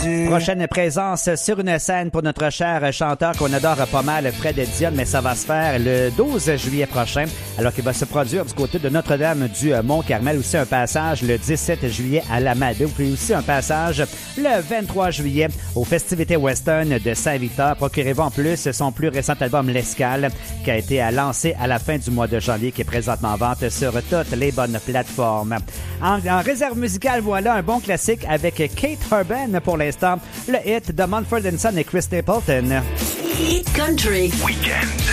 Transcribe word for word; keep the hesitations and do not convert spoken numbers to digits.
perdu. Prochaine présence sur une scène pour notre cher chanteur qu'on adore pas mal, Fred Dionne, mais ça va se faire le douze juillet prochain, alors qu'il va se produire du côté de Notre-Dame du Mont-Carmel. Aussi un passage le dix-sept juillet à l'Amadou, puis aussi un passage le vingt-trois juillet aux festivités western de Saint-Victor. Procurez-vous en plus son plus récent album L'Escale, qui a été lancé à la fin du mois de janvier, qui est présentement en vente sur toutes les bonnes plateformes. En, en réserve musicale, voilà un bon classique avec Kate Urban pour l'instant, le hit de Mumford and Sons et Chris Stapleton. Hit Country Weekend.